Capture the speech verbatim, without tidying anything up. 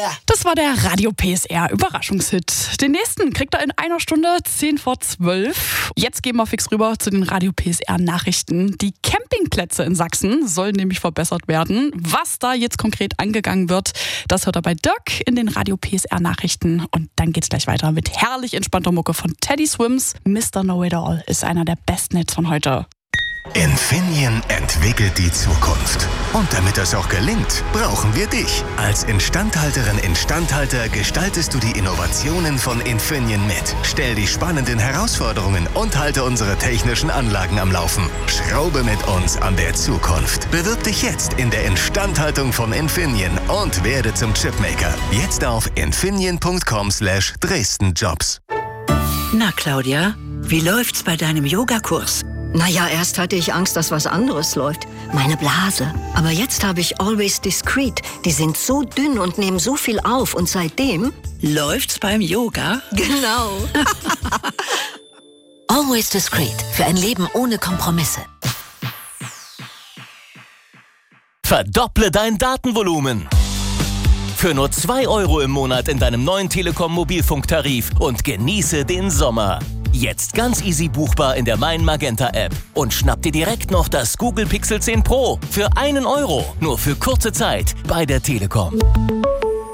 Das war der Radio P S R Überraschungshit. Den nächsten kriegt er in einer Stunde zehn vor zwölf. Jetzt gehen wir fix rüber zu den Radio P S R Nachrichten. Die Campingplätze in Sachsen sollen nämlich verbessert werden. Was da jetzt konkret angegangen wird, das hört er bei Dirk in den Radio P S R Nachrichten. Und dann geht's gleich weiter mit herrlich entspannter Mucke von Teddy Swims. Mister Know-It-All ist einer der besten Hits von heute. Infineon entwickelt die Zukunft. Und damit das auch gelingt, brauchen wir dich. Als Instandhalterin, Instandhalter gestaltest du die Innovationen von Infineon mit. Stell die spannenden Herausforderungen und halte unsere technischen Anlagen am Laufen. Schraube mit uns an der Zukunft. Bewirb dich jetzt in der Instandhaltung von Infineon und werde zum Chipmaker. Jetzt auf infineon punkt com slash Dresden Jobs. Na, Claudia, wie läuft's bei deinem Yogakurs? Naja, erst hatte ich Angst, dass was anderes läuft. Meine Blase. Aber jetzt habe ich Always Discreet. Die sind so dünn und nehmen so viel auf. Und seitdem... Läuft's beim Yoga? Genau. Always Discreet. Für ein Leben ohne Kompromisse. Verdopple dein Datenvolumen. Für nur zwei Euro im Monat in deinem neuen Telekom-Mobilfunktarif und genieße den Sommer. Jetzt ganz easy buchbar in der Mein Magenta App. Und schnapp dir direkt noch das Google Pixel zehn Pro für einen Euro. Nur für kurze Zeit bei der Telekom.